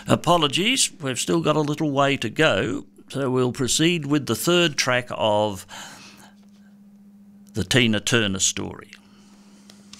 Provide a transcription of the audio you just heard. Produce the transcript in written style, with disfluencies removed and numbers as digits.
Apologies, we've still got a little way to go, so we'll proceed with the third track of the Tina Turner story.